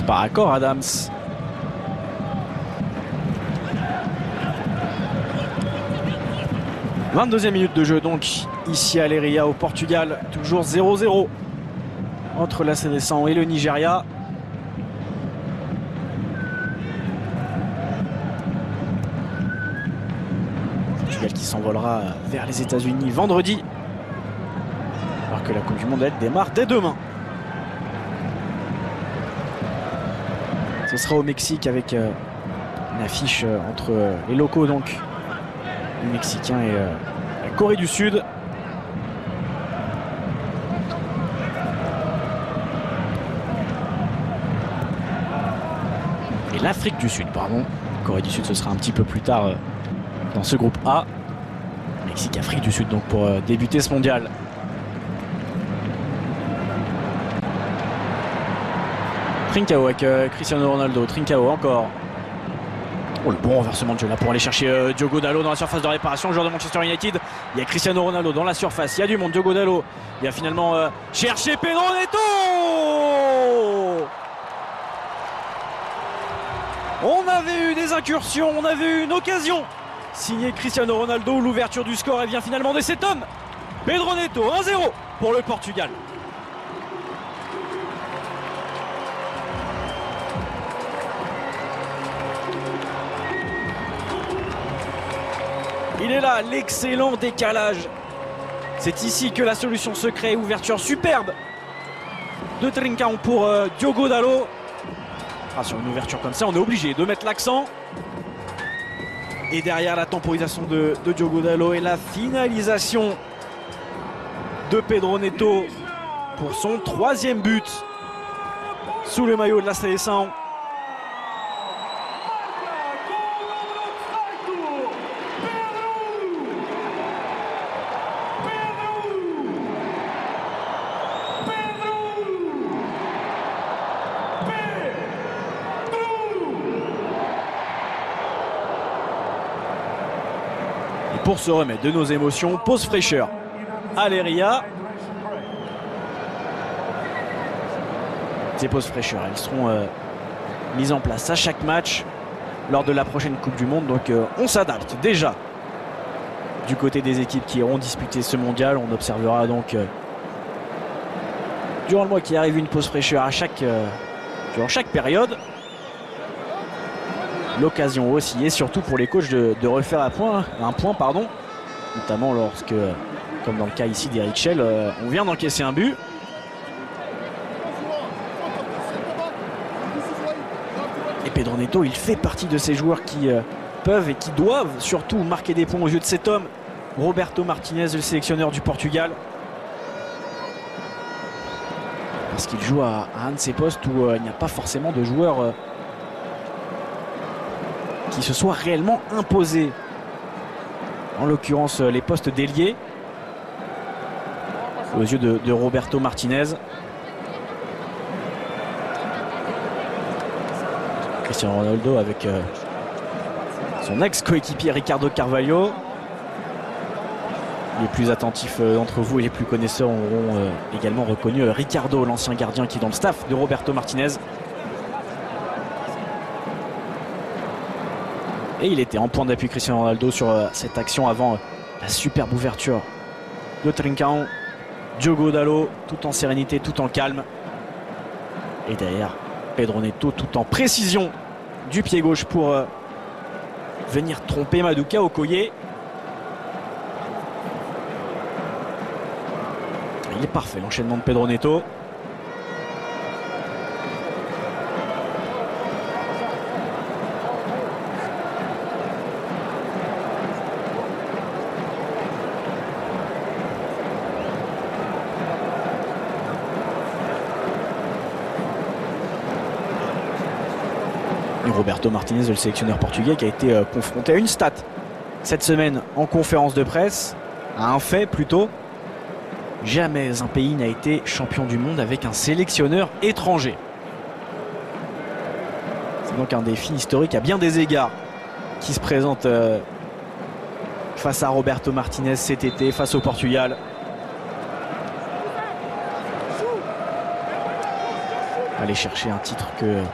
par accord Adams. « 22e minute de jeu donc ici à Leiria au Portugal, toujours 0-0 entre la Seleção et le Nigeria. Portugal qui s'envolera vers les États-Unis vendredi, alors que la Coupe du Monde elle démarre dès demain. Ce sera au Mexique avec une affiche entre les locaux donc les Mexicains et la Corée du Sud. Et l'Afrique du Sud, pardon. Corée du Sud, ce sera un petit peu plus tard dans ce groupe A. Mexique, Afrique du Sud donc pour débuter ce mondial. Trincao avec Cristiano Ronaldo. Trincao encore. Oh, le bon renversement de jeu là pour aller chercher Diogo Dalot dans la surface de réparation, le joueur de Manchester United. Il y a Cristiano Ronaldo dans la surface, il y a du monde. Diogo Dalot, il a finalement cherché Pedro Neto. On avait eu des incursions, on avait eu une occasion. Signé Cristiano Ronaldo, l'ouverture du score elle vient finalement de cet homme. Pedro Neto, 1-0 pour le Portugal. Il est là, l'excellent décalage. C'est ici que la solution se crée. Ouverture superbe de Trincão pour Diogo Dalot. Sur une ouverture comme ça, on est obligé de mettre l'accent. Et derrière, la temporisation de Diogo Dalot et la finalisation de Pedro Neto pour son 3e but sous le maillot de la Seleção. Pour se remettre de nos émotions, pause fraîcheur à Leiria. Ces pauses fraîcheurs, elles seront mises en place à chaque match lors de la prochaine Coupe du Monde. Donc on s'adapte déjà du côté des équipes qui auront disputé ce mondial. On observera donc durant le mois qui arrive une pause fraîcheur à durant chaque période. L'occasion aussi et surtout pour les coachs de refaire un point, notamment lorsque, comme dans le cas ici d'Eric Schell, on vient d'encaisser un but. Et Pedro Neto, il fait partie de ces joueurs qui peuvent et qui doivent surtout marquer des points aux yeux de cet homme, Roberto Martinez, le sélectionneur du Portugal. Parce qu'il joue à un de ces postes où il n'y a pas forcément de joueurs qui se soit réellement imposé. En l'occurrence, les postes d'ailier aux yeux de Roberto Martinez. Cristiano Ronaldo avec son ex-coéquipier Ricardo Carvalho. Les plus attentifs d'entre vous et les plus connaisseurs auront également reconnu Ricardo, l'ancien gardien qui est dans le staff de Roberto Martinez. Et il était en point d'appui Cristiano Ronaldo sur cette action avant la superbe ouverture de Trincão. Diogo Dalot tout en sérénité, tout en calme. Et derrière Pedro Neto tout en précision du pied gauche pour venir tromper Maduka Okoye. Il est parfait l'enchaînement de Pedro Neto. Roberto Martinez, le sélectionneur portugais, qui a été confronté à une stat cette semaine en conférence de presse, à un fait plutôt. Jamais un pays n'a été champion du monde avec un sélectionneur étranger. C'est donc un défi historique à bien des égards qui se présente face à Roberto Martinez cet été, face au Portugal. Aller chercher un titre que